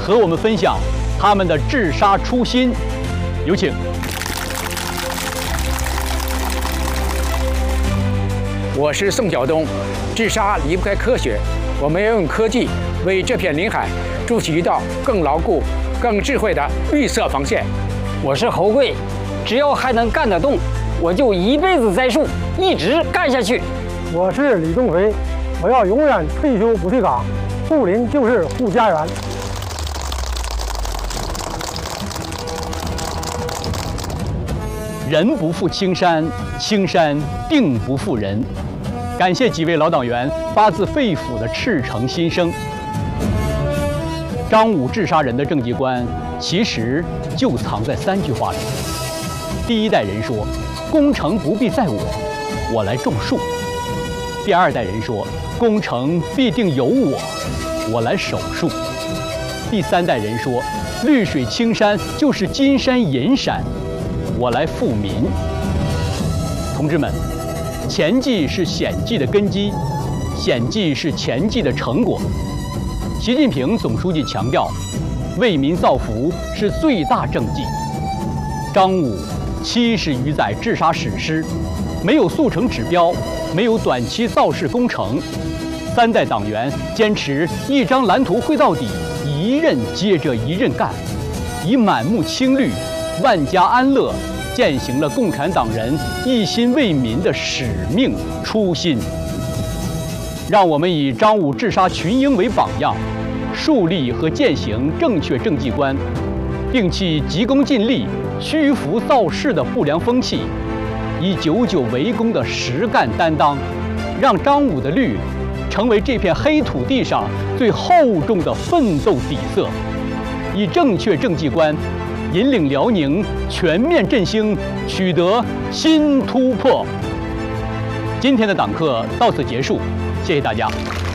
和我们分享他们的治沙初心。有请。 我是宋晓东，治沙离不开科学，我们要用科技为这片林海筑起一道更牢固、更智慧的绿色防线。 我是侯贵，只要还能干得动，我就一辈子栽树，一直干下去。 我是李东奎，我要永远退休不退岗，护林就是护家园。 人不负青山，青山定不负人。感谢几位老党员发自肺腑的赤诚心声。张武治沙人的政绩观，其实就藏在3句话里。第一代人说，工程不必在我，我来种树；第二代人说，工程必定有我，我来守树；第3代人说，绿水青山就是金山银山，我来富民。同志们，前计是险计的根基，险计是前计的成果。习近平总书记强调，为民造福是最大政绩。张武70余载治沙史诗，没有速成指标，没有短期造势工程，3代党员坚持一张蓝图绘到底，一任接着一任干，以满目青绿、万家安乐，践行了共产党人一心为民的使命初心。让我们以张武治沙群英为榜样，树立和践行正确政绩观，摒弃急功近利、虚浮造势的不良风气，以久久为功的实干担当，让张武的绿成为这片黑土地上最厚重的奋斗底色，以正确政绩观引领辽宁全面振兴，取得新突破。今天的党课到此结束，谢谢大家。